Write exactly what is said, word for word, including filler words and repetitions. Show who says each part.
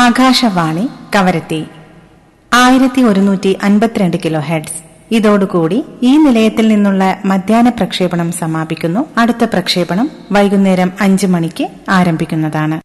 Speaker 1: ആകാശവാണി കവരത്തി ആയിരത്തി ഒരുന്നൂറ്റി അൻപത്തിരണ്ട് കിലോ ഹെഡ്സ്. ഇതോടുകൂടി ഈ നിലയത്തിൽ നിന്നുള്ള മധ്യാഹ്ന പ്രക്ഷേപണം സമാപിക്കുന്നു. അടുത്ത പ്രക്ഷേപണം വൈകുന്നേരം അഞ്ച് മണിക്ക് ആരംഭിക്കുന്നതാണ്.